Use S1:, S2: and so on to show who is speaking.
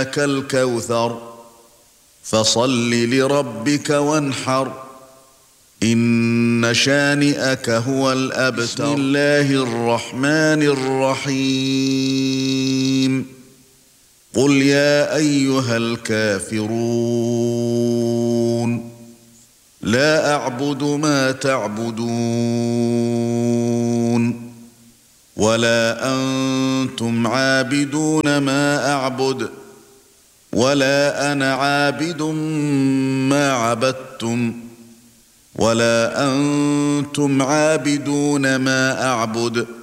S1: الكوثر فصل لربك وانحر إن شانئك هو الأبتر. بسم الله الرحمن الرحيم قل يا أيها الكافرون لا أعبد ما تعبدون ولا أنتم عابدون ما أعبد ولا أنا عابد ما عبدتم ولا أنتم عابدون ما أعبد